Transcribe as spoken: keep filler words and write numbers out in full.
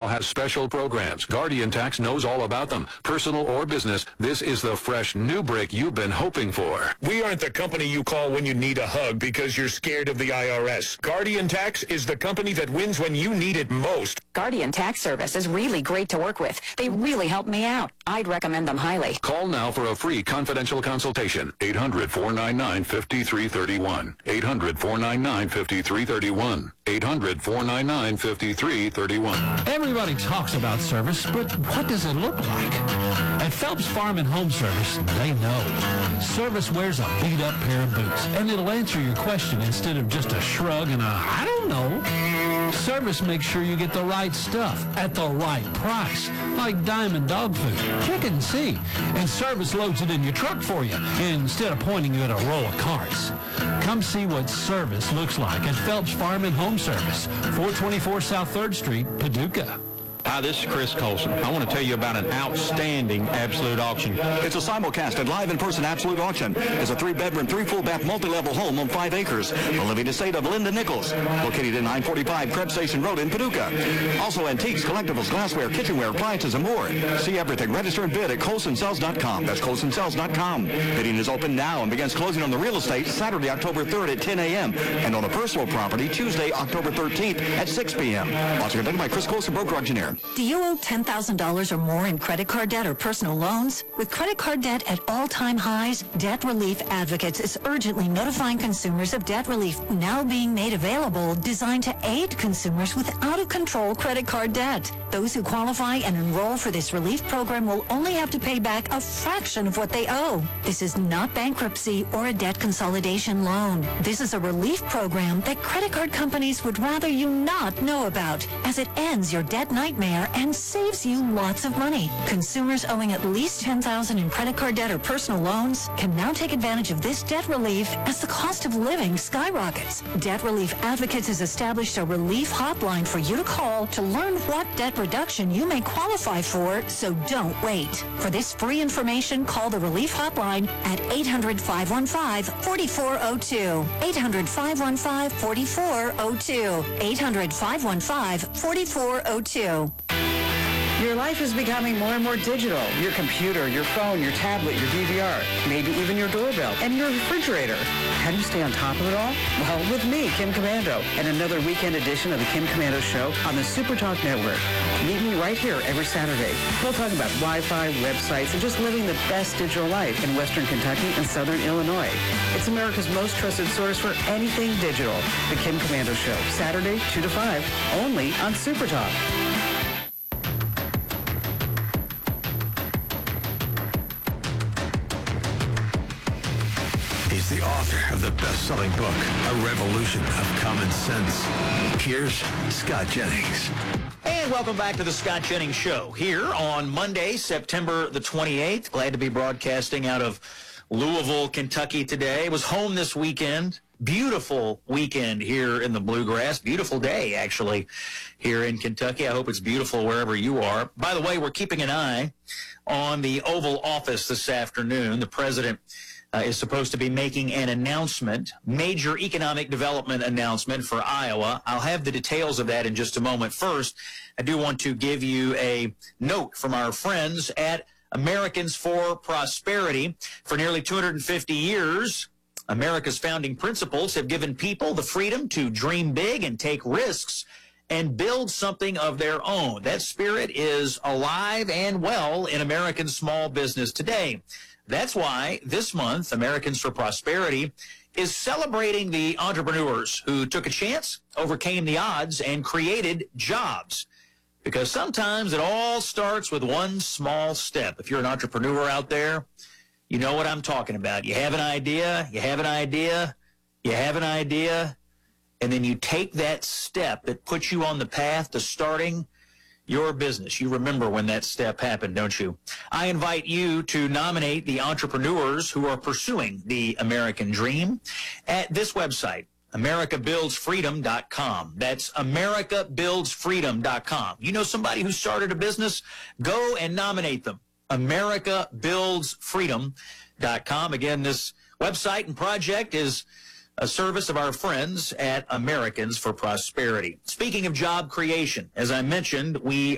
has special programs. Guardian Tax knows all about them. Personal or business, this is the fresh new break you've been hoping for. We aren't the company you call when you need a hug because you're scared of the I R S. Guardian Tax is the company that wins when you need it most. Guardian Tax Service is really great to work with. They really help me out. I'd recommend them highly. Call now for a free confidential consultation. eight hundred, four nine nine, five three three one. eight hundred, four nine nine, five three three one. eight hundred, four nine nine, five three three one. Everybody talks about service, but what does it look like? At Phelps Farm and Home Service, they know. Service wears a beat-up pair of boots, and it'll answer your question instead of just a shrug and a, I don't know. Service makes sure you get the right stuff at the right price, like Diamond Dog Food. Check it and see. And Service loads it in your truck for you instead of pointing you at a row of carts. Come see what service looks like at Phelps Farm and Home Service, four twenty-four South third Street, Paducah. Hi, this is Chris Colson. I want to tell you about an outstanding Absolute Auction. It's a simulcasted live in-person Absolute Auction. It's a three-bedroom, three-full-bath, multi-level home on five acres. The living estate of Linda Nichols, located in nine forty-five Krebs Station Road in Paducah. Also antiques, collectibles, glassware, kitchenware, appliances, and more. See everything. Register and bid at colson sells dot com. That's colson sells dot com. Bidding is open now and begins closing on the real estate Saturday, October third at ten a m and on the personal property Tuesday, October thirteenth at six p m Also conducted by Chris Colson, broker engineer. Do you owe ten thousand dollars or more in credit card debt or personal loans? With credit card debt at all-time highs, Debt Relief Advocates is urgently notifying consumers of debt relief now being made available, designed to aid consumers with out-of-control credit card debt. Those who qualify and enroll for this relief program will only have to pay back a fraction of what they owe. This is not bankruptcy or a debt consolidation loan. This is a relief program that credit card companies would rather you not know about, as it ends your debt nightmare and saves you lots of money. Consumers owing at least ten thousand dollars in credit card debt or personal loans can now take advantage of this debt relief as the cost of living skyrockets. Debt Relief Advocates has established a relief hotline for you to call to learn what debt reduction you may qualify for, so don't wait. For this free information, call the relief hotline at eight hundred, five one five, four four zero two. eight hundred, five one five, four four zero two. eight hundred, five one five, four four zero two. Your life is becoming more and more digital. Your computer, your phone, your tablet, your D V R, maybe even your doorbell, and your refrigerator. How do you stay on top of it all? Well, with me, Kim Komando, and another weekend edition of the Kim Komando Show on the Super Talk Network. Meet me right here every Saturday. We'll talk about Wi-Fi, websites, and just living the best digital life in Western Kentucky and Southern Illinois. It's America's most trusted source for anything digital. The Kim Komando Show, Saturday, two to five, only on Super Talk. He's the author of the best-selling book, A Revolution of Common Sense. Here's Scott Jennings. And welcome back to the Scott Jennings Show here on Monday, September the twenty-eighth. Glad to be broadcasting out of Louisville, Kentucky today. Was home this weekend. Beautiful weekend here in the Bluegrass. Beautiful day, actually, here in Kentucky. I hope it's beautiful wherever you are. By the way, we're keeping an eye on the Oval Office this afternoon. The president Uh, is supposed to be making an announcement, major economic development announcement for Iowa. I'll have the details of that in just a moment. First, I do want to give you a note from our friends at Americans for Prosperity. For nearly two hundred fifty years, America's founding principles have given people the freedom to dream big and take risks and build something of their own. That spirit is alive and well in American small business today. That's why this month, Americans for Prosperity is celebrating the entrepreneurs who took a chance, overcame the odds, and created jobs. Because sometimes it all starts with one small step. If you're an entrepreneur out there, you know what I'm talking about. You have an idea, you have an idea, you have an idea, and then you take that step that puts you on the path to starting your business. You remember when that step happened, don't you? I invite you to nominate the entrepreneurs who are pursuing the American dream at this website, America Builds Freedom dot com. That's America Builds Freedom dot com. You know somebody who started a business? Go and nominate them. America Builds Freedom dot com. Again, this website and project is a service of our friends at Americans for Prosperity. Speaking of job creation, as I mentioned, we